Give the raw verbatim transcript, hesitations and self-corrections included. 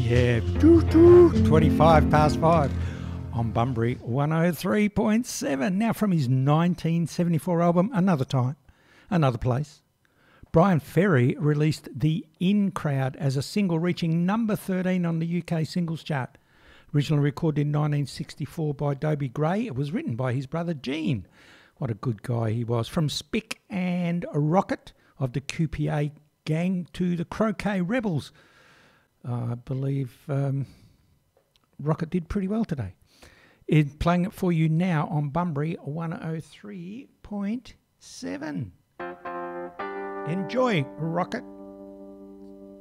Yeah, twenty-five past five on Bunbury one oh three point seven. Now from his nineteen seventy-four album, Another Time, Another Place, Brian Ferry released The In Crowd as a single, reaching number thirteen on the U K singles chart. Originally recorded in nineteen sixty-four by Dobie Gray, it was written by his brother Gene. What a good guy he was. From Spick and Rocket of the Q P A gang to the Croquet Rebels. Uh, I believe um, Rocket did pretty well today. It's playing it for you now on Bunbury one oh three point seven. Enjoy, Rocket.